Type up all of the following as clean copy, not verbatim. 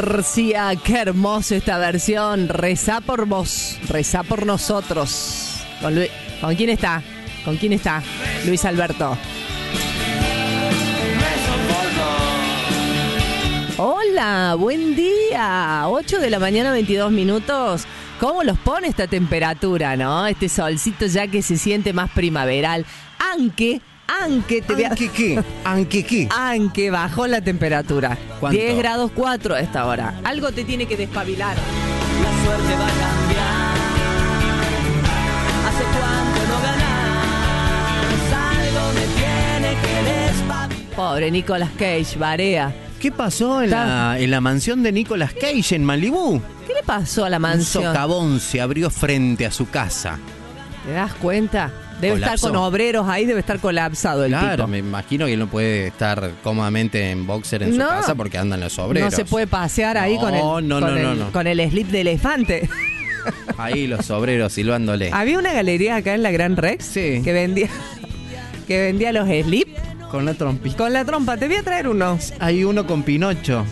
García, qué hermosa esta versión. Rezá por vos, rezá por nosotros. ¿Con quién está? ¿Con quién está? Luis Alberto. Hola, buen día. 8 de la mañana, 22 minutos. ¿Cómo los pone esta temperatura, no? Este solcito ya que se siente más primaveral. Aunque bajó la temperatura. ¿Cuánto? 10 grados 4 a esta hora. Algo te tiene que despabilar. La suerte va a cambiar. ¿Hace cuánto no ganás? Algo me tiene que despabilar. Pobre Nicolas Cage, Barea. ¿Qué pasó en la mansión de Nicolas Cage en Malibú? ¿Qué le pasó a la Un mansión? socavón se abrió frente a su casa. ¿Te das cuenta? Debe Colapsó. estar con obreros ahí, debe estar colapsado el Claro, tipo. me imagino que él no puede estar cómodamente en boxer en No. su casa porque andan los obreros. No se puede pasear ahí No. con el slip de elefante. Ahí los obreros silbándole. Había una galería acá en la Gran Rex Sí. que vendía los slip Con la trompita. con la trompa. Te voy a traer uno. Hay uno con Pinocho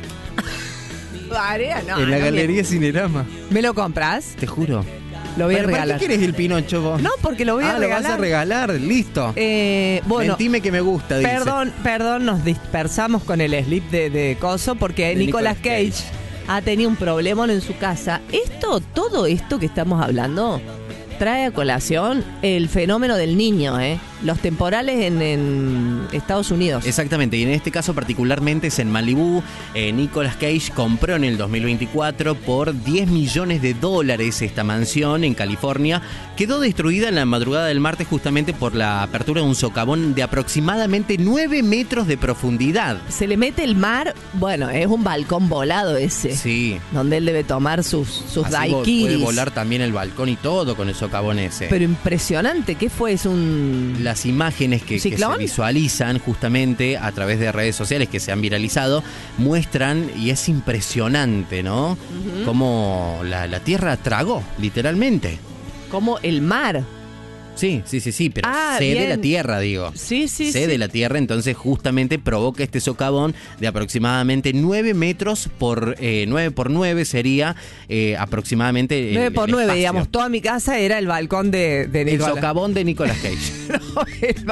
Barea, no, en la no, galería Cinerama. ¿Me lo compras? Te juro. Lo voy a ¿Para qué regalar. quieres el Pinocho vos? No, porque lo voy a lo regalar. vas a regalar, listo. Bueno, Mentime que me gusta, dice. perdón, nos dispersamos con el slip de coso porque De Nicolas Nicolas Cage ha tenido un problemón en su casa. Todo esto que estamos hablando trae a colación el fenómeno del niño, los temporales en Estados Unidos. Exactamente, y en este caso particularmente es en Malibú. Nicolas Cage compró en el 2024 por $10 millones esta mansión en California. Quedó destruida en la madrugada del martes justamente por la apertura de un socavón de aproximadamente 9 metros de profundidad. Se le mete el mar, bueno, es un balcón volado ese, Sí. donde él debe tomar sus Así daiquiris. puede volar también el balcón y todo con el socavón ese. Pero impresionante, ¿qué fue? Es un... Las imágenes que se ¿Ciclón? visualizan justamente a través de redes sociales que se han viralizado muestran, y es impresionante, ¿no? Cómo la tierra tragó, literalmente. como el mar. Sí, pero cede bien. la tierra, digo. Sí. Cede la tierra, entonces justamente provoca este socavón de aproximadamente 9 metros por 9 por 9 sería aproximadamente 9 por 9, espacio. digamos. Toda mi casa era el balcón de El Nicolás. socavón de Nicolas Cage. No,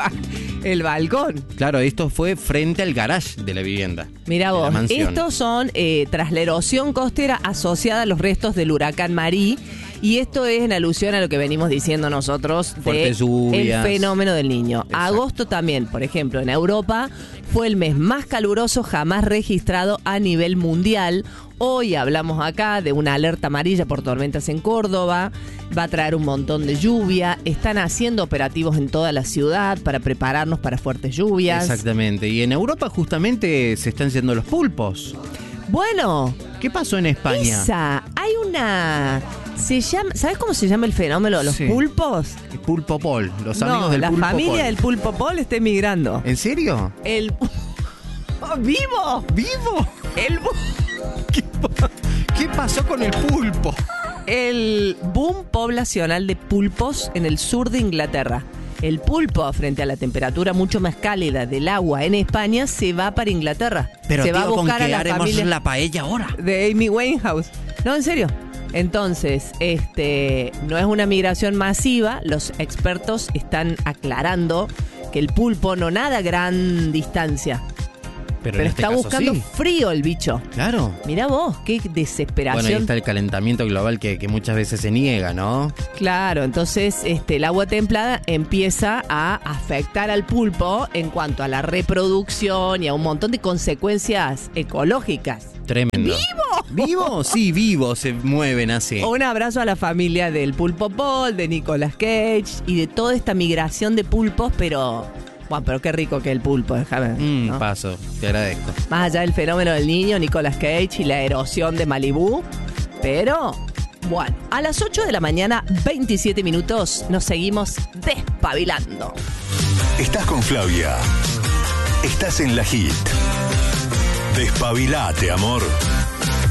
el balcón. Claro, esto fue frente al garage de la vivienda. Mira de la vos, mansión. estos son tras la erosión costera asociada a los restos del huracán Marí. Y esto es en alusión a lo que venimos diciendo nosotros Fuertes de lluvias. el fenómeno del niño. Exacto. Agosto también, por ejemplo, en Europa fue el mes más caluroso jamás registrado a nivel mundial. Hoy hablamos acá de una alerta amarilla por tormentas en Córdoba. Va a traer un montón de lluvia. Están haciendo operativos en toda la ciudad para prepararnos para fuertes lluvias. Exactamente. Y en Europa justamente se están yendo los pulpos. Bueno, ¿Qué pasó en España? hay una... ¿Sabes cómo se llama el fenómeno de los Sí. pulpos? El Pulpo Pol, los amigos No, del la Pulpo familia Pol. del pulpo Pol está emigrando. ¿En serio? El... ¡Vivo! ¿Vivo? El... ¿Qué pasó con el pulpo? El boom poblacional de pulpos en el sur de Inglaterra. El pulpo, frente a la temperatura mucho más cálida del agua en España, se va para Inglaterra. Pero se va a tío, ¿con buscar qué a la haremos familia la paella ahora? de Amy Winehouse. No, en serio. Entonces, no es una migración masiva. Los expertos están aclarando que el pulpo no nada a gran distancia. Pero en este está caso buscando sí. frío el bicho. Claro. Mirá vos, qué Bueno, ahí desesperación. está el calentamiento global que muchas veces se niega, ¿no? Claro, entonces el agua templada empieza a afectar al pulpo en cuanto a la reproducción y a un montón de consecuencias ecológicas. Tremendo. ¿Vivo? Sí, vivo, se mueven así. Un abrazo a la familia del Pulpo Pol, de Nicolas Cage y de toda esta migración de pulpos, pero qué rico que el pulpo, déjame. ¿no? Paso, te agradezco. Más allá del fenómeno del niño, Nicolas Cage y la erosión de Malibú, pero bueno, a las 8 de la mañana, 27 minutos, nos seguimos despabilando. Estás con Flavia. Estás en la Hit. Despabilate, amor.